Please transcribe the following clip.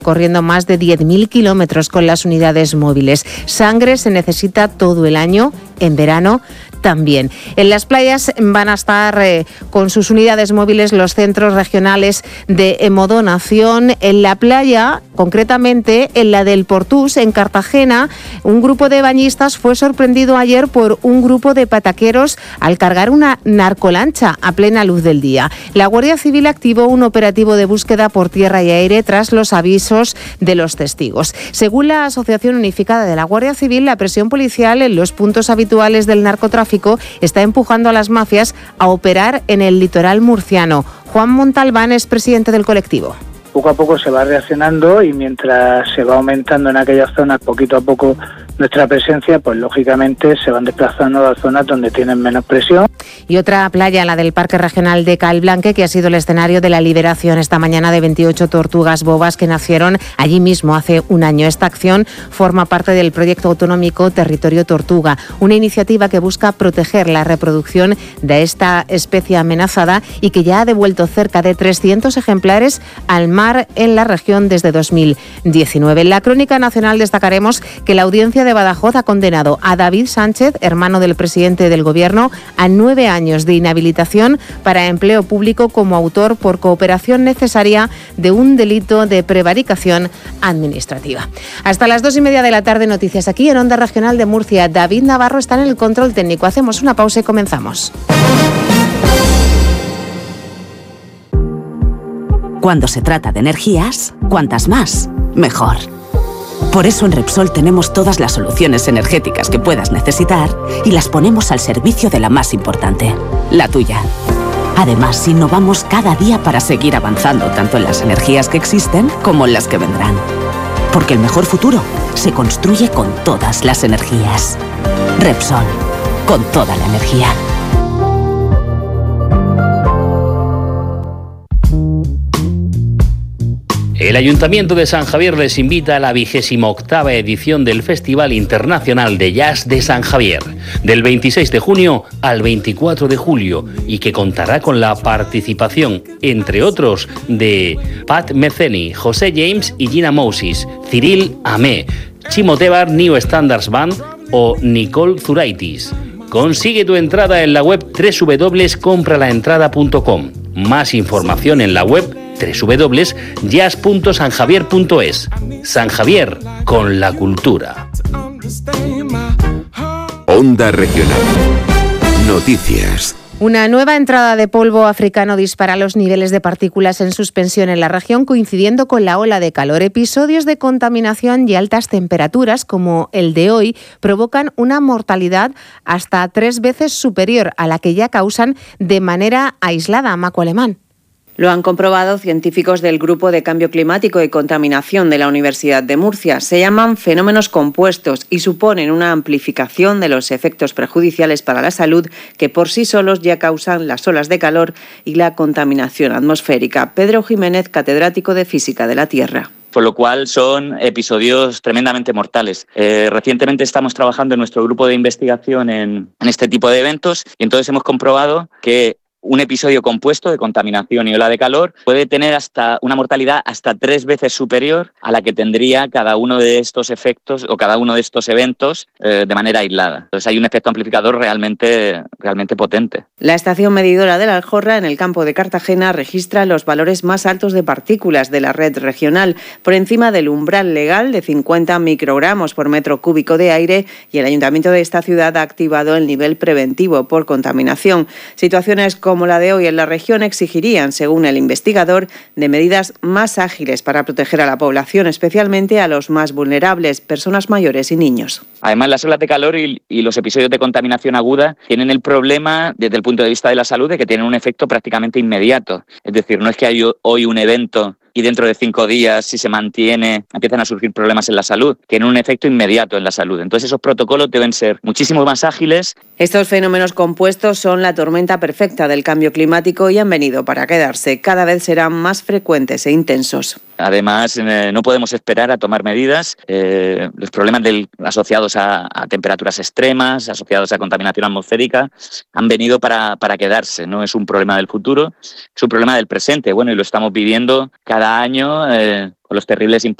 corriendo más de 10.000 kilómetros con las unidades móviles. Sangre se necesita todo el año, en verano también. En las playas van a estar con sus unidades móviles los centros regionales de hemodonación. En la playa, concretamente en la del Portús, en Cartagena, un grupo de bañistas fue sorprendido ayer por un grupo de pataqueros al cargar una narcolancha a plena luz del día. La Guardia Civil activó un operativo de búsqueda por tierra y aire tras los avisos de los testigos. Según la Asociación Unificada de la Guardia Civil, la presión policial en los puntos habituales del narcotráfico está empujando a las mafias a operar en el litoral murciano. Juan Montalbán es presidente del colectivo. Poco a poco se va reaccionando y mientras se va aumentando en aquellas zonas poquito a poco nuestra presencia, pues lógicamente se van desplazando a las zonas donde tienen menos presión. Y otra playa, la del Parque Regional de Calblanque, que ha sido el escenario de la liberación esta mañana de 28 tortugas bobas que nacieron allí mismo hace un año. Esta acción forma parte del proyecto autonómico Territorio Tortuga, una iniciativa que busca proteger la reproducción de esta especie amenazada y que ya ha devuelto cerca de 300 ejemplares al mar en la región desde 2019. En la Crónica Nacional destacaremos que la Audiencia de Badajoz ha condenado a David Sánchez, hermano del presidente del Gobierno, a 9 años de inhabilitación para empleo público como autor por cooperación necesaria de un delito de prevaricación administrativa. Hasta las 2:30 de la tarde, noticias aquí en Onda Regional de Murcia. David Navarro está en el control técnico. Hacemos una pausa y comenzamos. Cuando se trata de energías, cuantas más, mejor. Por eso en Repsol tenemos todas las soluciones energéticas que puedas necesitar y las ponemos al servicio de la más importante, la tuya. Además, innovamos cada día para seguir avanzando tanto en las energías que existen como en las que vendrán. Porque el mejor futuro se construye con todas las energías. Repsol, con toda la energía. El Ayuntamiento de San Javier les invita a la 28ª edición del Festival Internacional de Jazz de San Javier, del 26 de junio al 24 de julio, y que contará con la participación, entre otros, de Pat Metheny, José James y Gina Moses, Cyril Amé, Chimo Tebar New Standards Band o Nicole Zuraitis. Consigue tu entrada en la web www.compralaentrada.com. Más información en la web www.jazz.sanjavier.es. San Javier, con la cultura. Onda Regional. Noticias. Una nueva entrada de polvo africano dispara los niveles de partículas en suspensión en la región, coincidiendo con la ola de calor. Episodios de contaminación y altas temperaturas, como el de hoy, provocan una mortalidad hasta 3 veces superior a la que ya causan de manera aislada. Maco Alemán. Lo han comprobado científicos del Grupo de Cambio Climático y Contaminación de la Universidad de Murcia. Se llaman fenómenos compuestos y suponen una amplificación de los efectos perjudiciales para la salud que por sí solos ya causan las olas de calor y la contaminación atmosférica. Pedro Jiménez, catedrático de Física de la Tierra. Por lo cual son episodios tremendamente mortales. Recientemente estamos trabajando en nuestro grupo de investigación en este tipo de eventos y entonces hemos comprobado que un episodio compuesto de contaminación y ola de calor puede tener hasta una mortalidad hasta 3 veces superior a la que tendría cada uno de estos efectos o cada uno de estos eventos de manera aislada. Entonces hay un efecto amplificador realmente potente. La estación medidora de la Aljorra en el campo de Cartagena registra los valores más altos de partículas de la red regional, por encima del umbral legal de 50 microgramos por metro cúbico de aire, y el ayuntamiento de esta ciudad ha activado el nivel preventivo por contaminación. Situaciones como la de hoy en la región exigirían, según el investigador, de medidas más ágiles para proteger a la población, especialmente a los más vulnerables, personas mayores y niños. Además, las olas de calor y los episodios de contaminación aguda tienen el problema, desde el punto de vista de la salud, de que tienen un efecto prácticamente inmediato. Es decir, no es que hay hoy un evento y dentro de 5 días, si se mantiene, empiezan a surgir problemas en la salud. Tienen un efecto inmediato en la salud. Entonces, esos protocolos deben ser muchísimo más ágiles. Estos fenómenos compuestos son la tormenta perfecta del cambio climático y han venido para quedarse. Cada vez serán más frecuentes e intensos. Además, no podemos esperar a tomar medidas. Los problemas asociados a temperaturas extremas, asociados a contaminación atmosférica, han venido para quedarse. No es un problema del futuro, es un problema del presente. Bueno, y lo estamos viviendo cada año con los terribles impactos